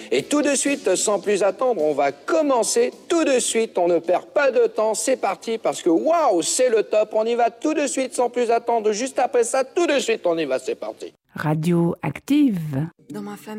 Et tout de suite, sans plus attendre, on va commencer tout de suite. On ne perd pas de temps, c'est parti, parce que waouh, c'est le top. On y va tout de suite, sans plus attendre. Juste après ça, tout de suite, on y va, c'est parti. Radio Active. Dans ma famille.